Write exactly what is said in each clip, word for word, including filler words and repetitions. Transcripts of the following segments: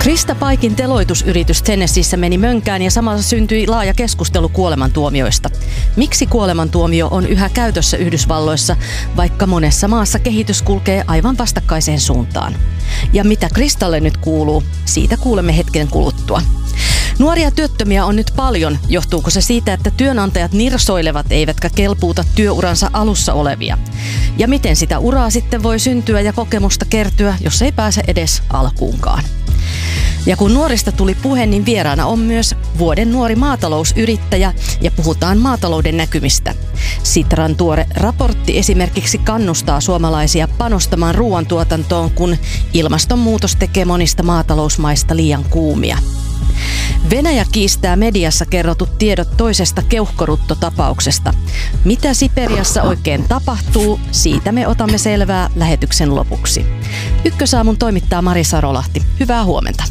Krista Piken teloitusyritys Tennesseeissä meni mönkään ja samalla syntyi laaja keskustelu kuolemantuomioista. Miksi kuolemantuomio on yhä käytössä Yhdysvalloissa, vaikka monessa maassa kehitys kulkee aivan vastakkaiseen suuntaan? Ja mitä Kristalle nyt kuuluu, siitä kuulemme hetken kuluttua. Nuoria työttömiä on nyt paljon. Johtuuko se siitä, että työnantajat nirsoilevat eivätkä kelpuuta työuransa alussa olevia? Ja miten sitä uraa sitten voi syntyä ja kokemusta kertyä, jos ei pääse edes alkuunkaan? Ja kun nuorista tuli puhe, niin vieraana on myös vuoden nuori maatalousyrittäjä ja puhutaan maatalouden näkymistä. Sitran tuore raportti esimerkiksi kannustaa suomalaisia panostamaan ruoantuotantoon, kun ilmastonmuutos tekee monista maatalousmaista liian kuumia. Venäjä kiistää mediassa kerrotut tiedot toisesta keuhkoruttotapauksesta. Mitä Siperiassa oikein tapahtuu, siitä me otamme selvää lähetyksen lopuksi. Ykkösaamun toimittaa Mari Sarolahti. Hyvää huomenta.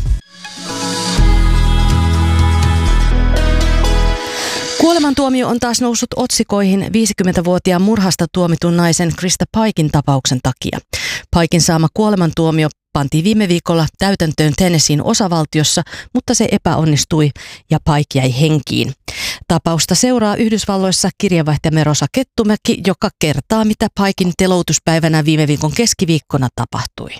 Kuolemantuomio on taas noussut otsikoihin viisikymmentävuotiaan murhasta tuomitun naisen Krista Piken tapauksen takia. Piken saama kuolemantuomio pantiin viime viikolla täytäntöön Tennesseein osavaltiossa, mutta se epäonnistui ja Pike jäi henkiin. Tapausta seuraa Yhdysvalloissa kirjeenvaihtajamme Rosa Kettumäki, joka kertaa, mitä Piken teloituspäivänä viime viikon keskiviikkona tapahtui.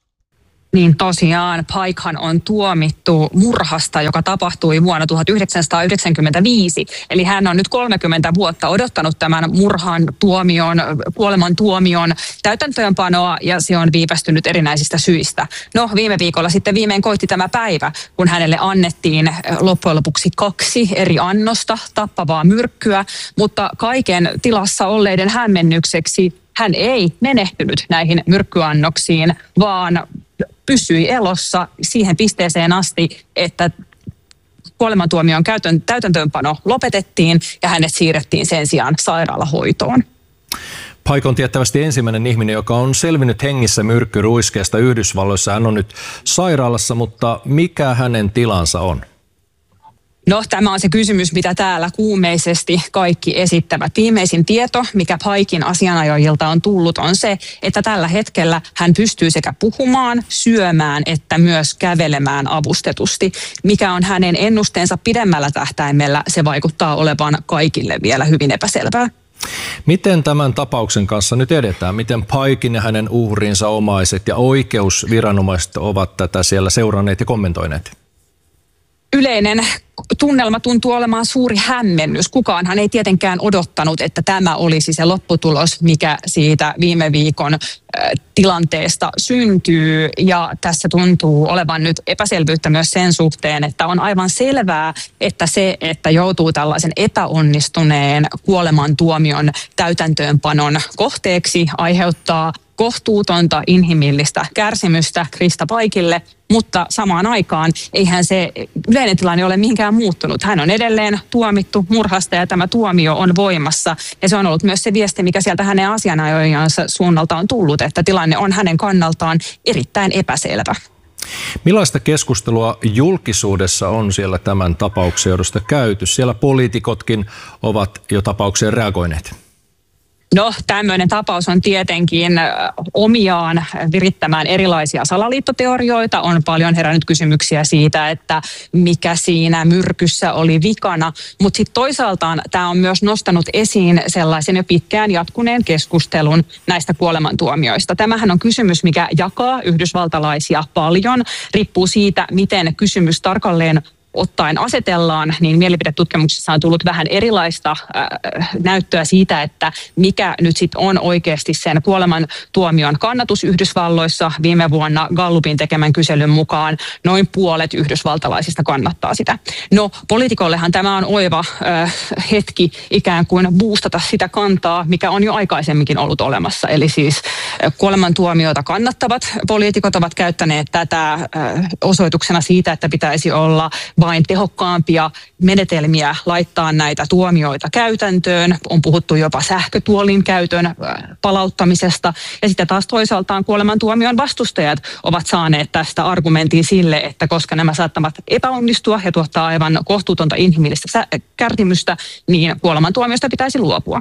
Niin tosiaan, Pikehan on tuomittu murhasta, joka tapahtui vuonna tuhatyhdeksänsataayhdeksänkymmentäviisi. Eli hän on nyt kolmekymmentä vuotta odottanut tämän murhan tuomion, kuoleman tuomion täytäntöönpanoa ja se on viivästynyt erinäisistä syistä. No viime viikolla sitten viimein koitti tämä päivä, kun hänelle annettiin loppujen lopuksi kaksi eri annosta tappavaa myrkkyä, mutta kaiken tilassa olleiden hämmennykseksi hän ei menehtynyt näihin myrkkyannoksiin, vaan pysyi elossa siihen pisteeseen asti, että kuolemantuomion käytön, täytäntöönpano lopetettiin ja hänet siirrettiin sen sijaan sairaalahoitoon. Pike on tiettävästi ensimmäinen ihminen, joka on selvinnyt hengissä myrkkyruiskeesta Yhdysvalloissa. Hän on nyt sairaalassa, mutta mikä hänen tilansa on? No, tämä on se kysymys, mitä täällä kuumeisesti kaikki esittävät. Viimeisin tieto, mikä Piken asianajajilta on tullut, on se, että tällä hetkellä hän pystyy sekä puhumaan, syömään että myös kävelemään avustetusti. Mikä on hänen ennusteensa pidemmällä tähtäimellä, se vaikuttaa olevan kaikille vielä hyvin epäselvää. Miten tämän tapauksen kanssa nyt edetään? Miten Piken ja hänen uhrinsa omaiset ja oikeusviranomaiset ovat tätä siellä seuranneet ja kommentoineet? Yleinen tunnelma tuntuu olemaan suuri hämmennys. Kukaanhan ei tietenkään odottanut, että tämä olisi se lopputulos, mikä siitä viime viikon tilanteesta syntyy. Ja tässä tuntuu olevan nyt epäselvyyttä myös sen suhteen, että on aivan selvää, että se, että joutuu tällaisen epäonnistuneen kuolemantuomion täytäntöönpanon kohteeksi, aiheuttaa kohtuutonta inhimillistä kärsimystä Krista Pikelle, mutta samaan aikaan eihän se yleinen tilanne ole mihinkään muuttunut. Hän on edelleen tuomittu murhasta ja tämä tuomio on voimassa. Ja se on ollut myös se viesti, mikä sieltä hänen asianajojansa suunnalta on tullut, että tilanne on hänen kannaltaan erittäin epäselvä. Millaista keskustelua julkisuudessa on siellä tämän tapauksen johdosta käyty? Siellä poliitikotkin ovat jo tapaukseen reagoineet. No, tämmöinen tapaus on tietenkin omiaan virittämään erilaisia salaliittoteorioita. On paljon herännyt kysymyksiä siitä, että mikä siinä myrkyssä oli vikana. Mutta sitten toisaaltaan tämä on myös nostanut esiin sellaisen jo pitkään jatkuneen keskustelun näistä kuolemantuomioista. Tämähän on kysymys, mikä jakaa yhdysvaltalaisia paljon. Riippuu siitä, miten kysymys tarkalleen ottaen asetellaan, niin mielipidetutkimuksissa on tullut vähän erilaista äh, näyttöä siitä, että mikä nyt sitten on oikeasti sen kuolemantuomion kannatus Yhdysvalloissa. Viime vuonna Gallupin tekemän kyselyn mukaan noin puolet yhdysvaltalaisista kannattaa sitä. No, poliitikollehan tämä on oiva äh, hetki ikään kuin boostata sitä kantaa, mikä on jo aikaisemminkin ollut olemassa. Eli siis äh, kuolemantuomiota kannattavat poliitikot ovat käyttäneet tätä äh, osoituksena siitä, että pitäisi olla vain tehokkaampia menetelmiä laittaa näitä tuomioita käytäntöön. On puhuttu jopa sähkötuolin käytön palauttamisesta. Ja sitten taas toisaaltaan kuolemantuomion vastustajat ovat saaneet tästä argumentin sille, että koska nämä saattavat epäonnistua ja tuottaa aivan kohtuutonta inhimillistä kärsimystä, niin kuolemantuomiosta pitäisi luopua.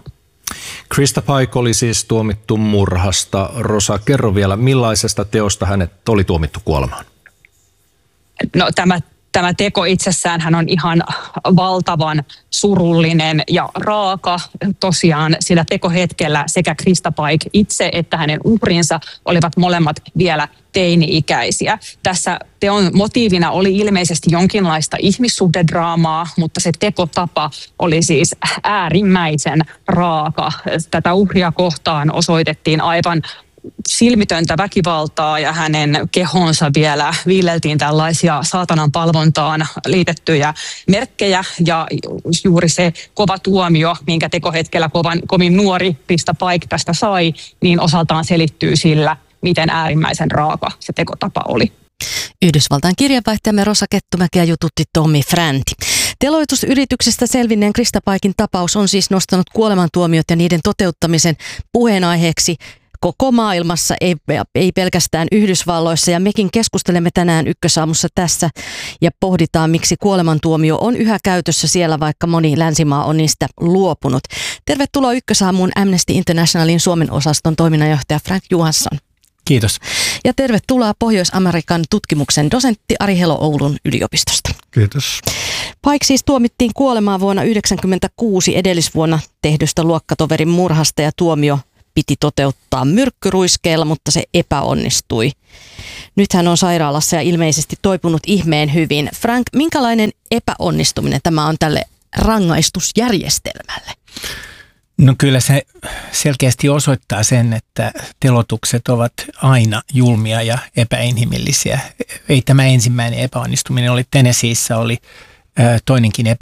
Krista Pike oli siis tuomittu murhasta. Rosa, kerro vielä, millaisesta teosta hänet oli tuomittu kuolemaan? No tämä Tämä teko itsessään hän on ihan valtavan surullinen ja raaka. Tosiaan sillä tekohetkellä sekä Krista Paik itse että hänen uhrinsa olivat molemmat vielä teini-ikäisiä. Tässä teon motiivina oli ilmeisesti jonkinlaista ihmissuhdedraamaa, mutta se tekotapa oli siis äärimmäisen raaka. Tätä uhria kohtaan osoitettiin aivan silmitöntä väkivaltaa ja hänen kehonsa vielä viileltiin tällaisia saatanan palvontaan liitettyjä merkkejä ja juuri se kova tuomio, minkä tekohetkellä kovan, kovin nuori Krista Paik tästä sai, niin osaltaan selittyy sillä, miten äärimmäisen raaka se tekotapa oli. Yhdysvaltain kirjeenvaihtajamme Rosa Kettumäkeä jututti Tommi Fränti. Teloitusyrityksestä selvinneen Krista Paikin tapaus on siis nostanut kuolemantuomiot ja niiden toteuttamisen puheenaiheeksi koko maailmassa, ei, ei pelkästään Yhdysvalloissa, ja mekin keskustelemme tänään Ykkösaamussa tässä ja pohditaan, miksi kuolemantuomio on yhä käytössä siellä, vaikka moni länsimaa on niistä luopunut. Tervetuloa Ykkösaamuun Amnesty Internationalin Suomen osaston toiminnanjohtaja Frank Johansson. Kiitos. Ja tervetuloa Pohjois-Amerikan tutkimuksen dosentti Ari Helo Oulun yliopistosta. Kiitos. Paik siis tuomittiin kuolemaan vuonna yhdeksänkymmentäkuusi edellisvuonna tehdystä luokkatoverin murhasta ja tuomio piti toteuttaa myrkkyruiskeella, mutta se epäonnistui. Nyt hän on sairaalassa ja ilmeisesti toipunut ihmeen hyvin. Frank, minkälainen epäonnistuminen tämä on tälle rangaistusjärjestelmälle? No kyllä se selkeästi osoittaa sen, että teloitukset ovat aina julmia ja epäinhimillisiä. Ei tämä ensimmäinen epäonnistuminen oli Tennesseeissä, oli toinenkin